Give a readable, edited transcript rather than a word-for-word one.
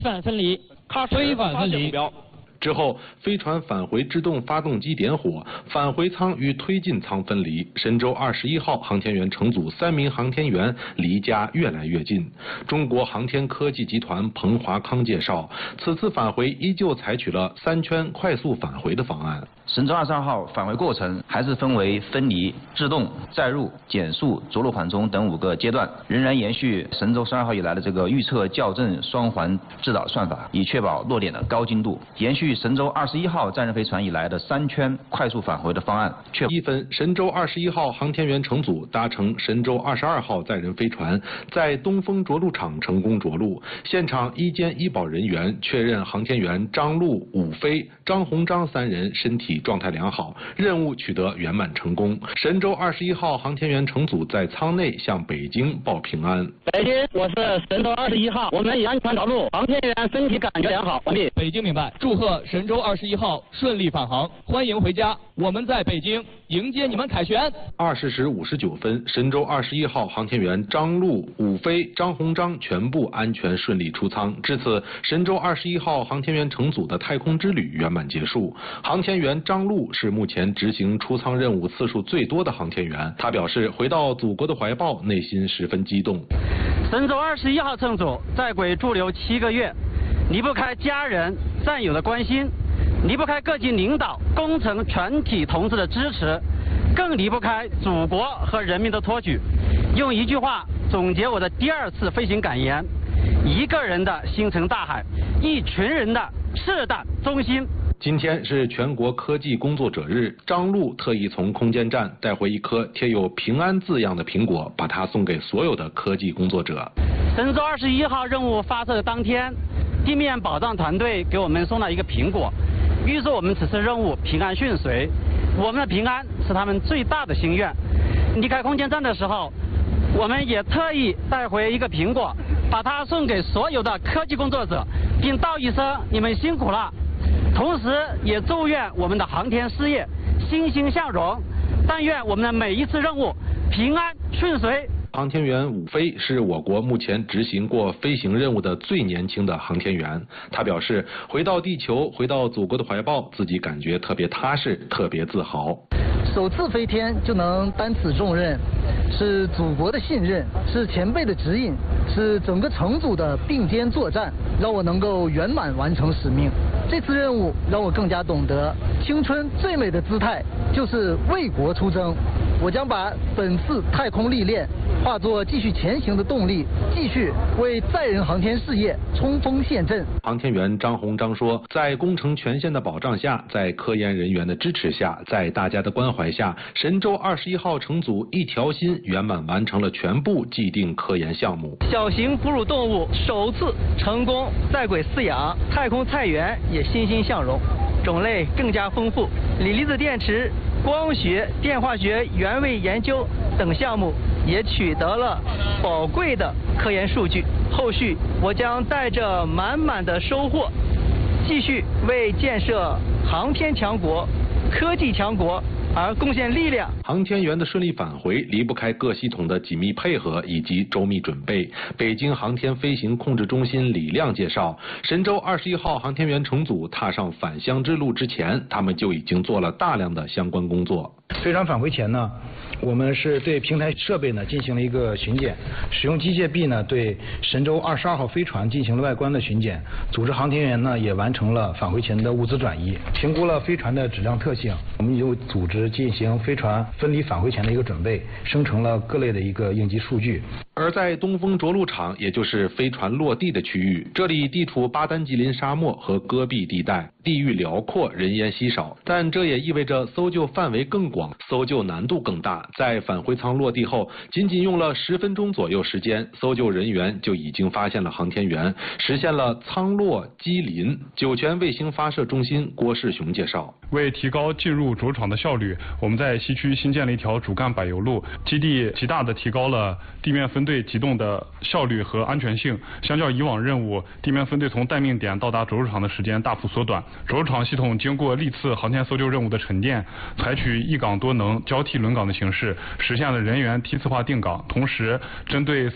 反分离，非反分离。 之后，飞船返回制动发动机点火，返回舱与推进舱分离。神舟21号航天员乘组3名航天员离家越来越近。中国航天科技集团彭华康介绍，此次返回依旧采取了3圈快速返回的方案。 神舟22号返回过程还是分为分离、制动、载入、减速、着陆缓冲等5个阶段，仍然延续神舟12号以来的这个预测校正双环制导算法，以确保落点的高精度。延续神舟21号载人飞船以来的3圈快速返回的方案。 1分，神舟21号航天员乘组搭乘神舟22号载人飞船，在东风着陆场成功着陆。现场医监医保人员确认航天员张陆、武飞、张鸿章3人身体状态良好，任务取得圆满成功。神舟21号航天员乘组在舱内向北京报平安。 北京，我是神舟21号，我们已安全着陆，航天员身体感觉良好，完毕。 北京明白，祝贺神舟21号顺利返航，欢迎回家。我们在北京迎接你们凯旋。 20时59分，神舟21号航天员张陆、武飞、张鸿章全部安全顺利出舱。至此，神舟21号航天员乘组的太空之旅圆满结束。航天员张陆是目前执行出舱任务次数最多的航天员。他表示，回到祖国的怀抱，内心十分激动。 神舟21号乘组在轨驻留7个月，离不开家人、战友的关心，离不开各级领导、工程全体同志的支持，更离不开祖国和人民的托举。用一句话总结我的第2次飞行感言：一个人的星辰大海，一群人的赤胆忠心。 今天是全国科技工作者日，张陆特意从空间站带回一颗贴有平安字样的苹果，把它送给所有的科技工作者。 神舟21号任务发射的当天，地面保障团队给我们送了一个苹果，预祝我们此次任务平安顺遂。我们的平安是他们最大的心愿。离开空间站的时候，我们也特意带回一个苹果，把它送给所有的科技工作者，并道一声你们辛苦了。同时也祝愿我们的航天事业欣欣向荣，但愿我们的每一次任务平安顺遂。 航天员武飞是我国目前执行过飞行任务的最年轻的航天员。他表示，回到地球，回到祖国的怀抱，自己感觉特别踏实，特别自豪。 首次飞天就能担此重任，是祖国的信任，是前辈的指引，是整个乘组的并肩作战，让我能够圆满完成使命。这次任务让我更加懂得，青春最美的姿态就是为国出征。我将把本次太空历练化作继续前行的动力，继续为载人航天事业冲锋陷阵。 航天员张鸿章说，在工程权限的保障下，在科研人员的支持下，在大家的关怀下，神舟21号乘组一条心圆满完成了全部既定科研项目。 小型哺乳动物首次成功在轨饲养，太空菜园也欣欣向荣，种类更加丰富。锂离子电池、光学、电化学原位研究等项目也取得了宝贵的科研数据。后续我将带着满满的收获，继续为建设航天强国、科技强国而贡献力量。 航天员的顺利返回离不开各系统的紧密配合以及周密准备。北京航天飞行控制中心李亮介绍，神舟21号航天员乘组踏上返乡之路之前，他们就已经做了大量的相关工作。 飞船返回前呢，我们是对平台设备呢进行了一个巡检，使用机械臂呢对神舟22号飞船进行了外观的巡检，组织航天员呢也完成了返回前的物资转移，评估了飞船的质量特性，我们又组织进行飞船分离返回前的一个准备，生成了各类的一个应急数据。 而在东风着陆场，也就是飞船落地的区域，这里地处巴丹吉林沙漠和戈壁地带，地域辽阔，人烟稀少，但这也意味着搜救范围更广，搜救难度更大。在返回舱落地后，仅仅用了10分钟左右时间，搜救人员就已经发现了航天员，实现了舱落机临。酒泉卫星发射中心郭世雄介绍， 为提高进入着陆场的效率，我们在西区新建了一条主干柏油路，基地极大的提高了地面分队机动的效率和安全性。相较以往任务，地面分队从待命点到达着陆场的时间大幅缩短。着陆场系统经过历次航天搜救任务的沉淀，采取一岗多能、交替轮岗的形式，实现了人员梯次化定岗，同时针对